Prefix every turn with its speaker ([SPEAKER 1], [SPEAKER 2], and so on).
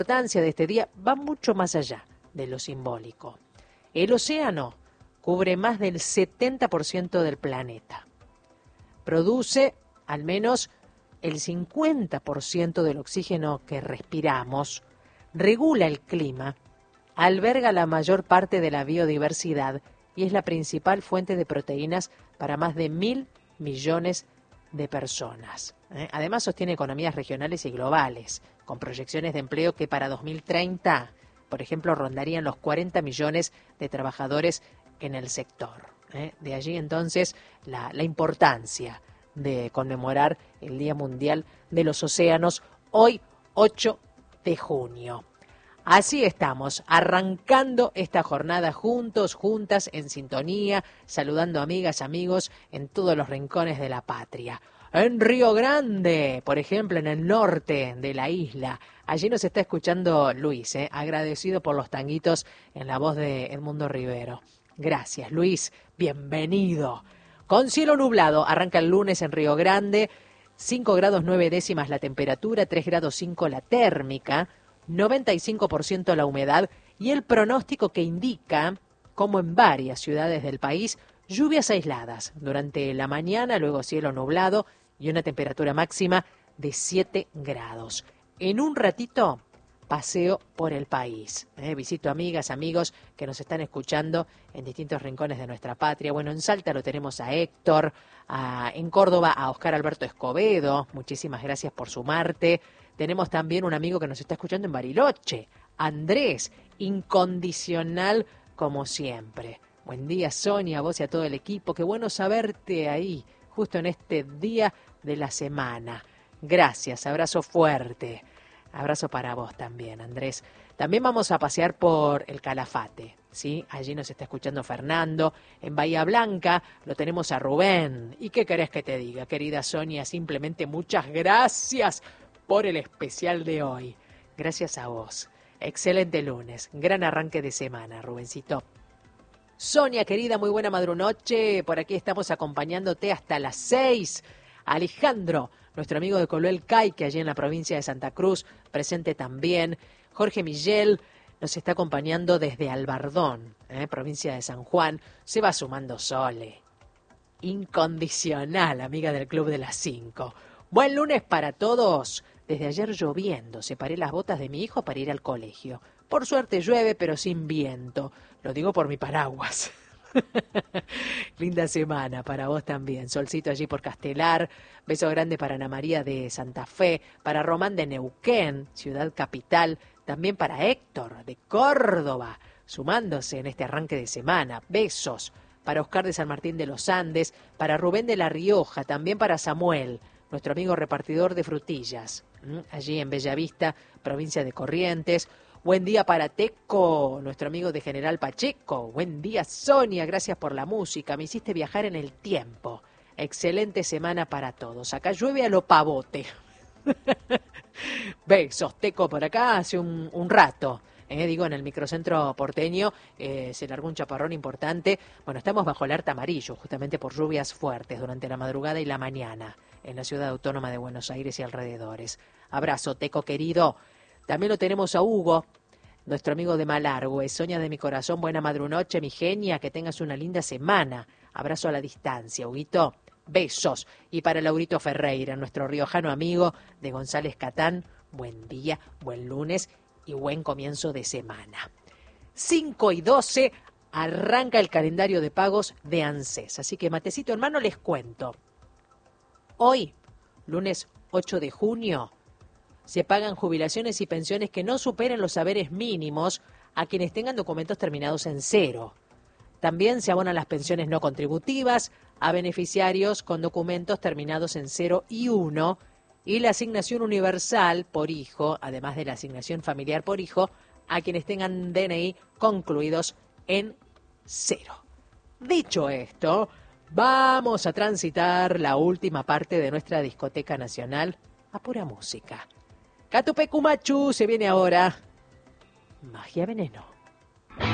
[SPEAKER 1] importancia de este día va mucho más allá de lo simbólico. El océano cubre más del 70% del planeta. Produce al menos el 50% del oxígeno que respiramos, regula el clima, alberga la mayor parte de la biodiversidad y es la principal fuente de proteínas para más de 1.000 millones de personas. Además, sostiene economías regionales y globales, con proyecciones de empleo que para 2030, por ejemplo, rondarían los 40 millones de trabajadores en el sector. De allí, entonces, la importancia de conmemorar el Día Mundial de los Océanos, hoy 8 de junio. Así estamos, arrancando esta jornada juntos, juntas, en sintonía, saludando amigas, amigos en todos los rincones de la patria. En Río Grande, por ejemplo, en el norte de la isla, allí nos está escuchando Luis, agradecido por los tanguitos en la voz de Edmundo Rivero. Gracias, Luis, bienvenido. Con cielo nublado, arranca el lunes en Río Grande, 5 grados 9 décimas la temperatura, 3 grados 5 la térmica, 95% la humedad y el pronóstico que indica, como en varias ciudades del país, lluvias aisladas durante la mañana, luego cielo nublado y una temperatura máxima de 7 grados. En un ratito, paseo por el país. Visito amigas, amigos que nos están escuchando en distintos rincones de nuestra patria. Bueno, en Salta lo tenemos a Héctor, en Córdoba a Oscar Alberto Escobedo. Muchísimas gracias por sumarte. Tenemos también un amigo que nos está escuchando en Bariloche, Andrés, incondicional como siempre. Buen día, Sonia, a vos y a todo el equipo. Qué bueno saberte ahí, justo en este día de la semana. Gracias, abrazo fuerte. Abrazo para vos también, Andrés. También vamos a pasear por el Calafate, ¿sí? Allí nos está escuchando Fernando. En Bahía Blanca lo tenemos a Rubén. ¿Y qué querés que te diga, querida Sonia? Simplemente muchas gracias por el especial de hoy. Gracias a vos. Excelente lunes. Gran arranque de semana, Rubencito. Sonia, querida, muy buena madrunoche. Por aquí estamos acompañándote hasta las 6. Alejandro, nuestro amigo de Coluel Caique, allí en la provincia de Santa Cruz, presente también. Jorge Miguel nos está acompañando desde Albardón, provincia de San Juan. Se va sumando Sole. Incondicional, amiga del Club de las 5. Buen lunes para todos. Desde ayer lloviendo, separé las botas de mi hijo para ir al colegio. Por suerte llueve, pero sin viento. Lo digo por mi paraguas. Linda semana para vos también. Solcito allí por Castelar. Beso grande para Ana María de Santa Fe, para Román de Neuquén, ciudad capital. También para Héctor de Córdoba, sumándose en este arranque de semana. Besos para Oscar de San Martín de los Andes, para Rubén de La Rioja, también para Samuel, nuestro amigo repartidor de frutillas, allí en Bellavista, provincia de Corrientes. Buen día para Teco, nuestro amigo de General Pacheco. Buen día, Sonia, gracias por la música. Me hiciste viajar en el tiempo. Excelente semana para todos. Acá llueve a lo pavote. Besos, Teco, por acá hace un rato. Digo, en el microcentro porteño se largó un chaparrón importante. Bueno, estamos bajo alerta amarillo, justamente por lluvias fuertes durante la madrugada y la mañana en la ciudad autónoma de Buenos Aires y alrededores. Abrazo, Teco, querido. También lo tenemos a Hugo, nuestro amigo de Malargüe. Sonia de mi corazón, buena madrunoche, mi genia, que tengas una linda semana. Abrazo a la distancia, Huguito. Besos. Y para Laurito Ferreira, nuestro riojano amigo de González Catán, buen día, buen lunes y buen comienzo de semana. 5:12 arranca el calendario de pagos de ANSES. Así que, matecito en mano, les cuento. Hoy, lunes 8 de junio, se pagan jubilaciones y pensiones que no superen los saberes mínimos a quienes tengan documentos terminados en 0. También se abonan las pensiones no contributivas a beneficiarios con documentos terminados en 0 y 1 y la asignación universal por hijo, además de la asignación familiar por hijo, a quienes tengan DNI concluidos en 0. Dicho esto, vamos a transitar la última parte de nuestra discoteca nacional a pura música. Catupecumachu se viene ahora. Magia Veneno.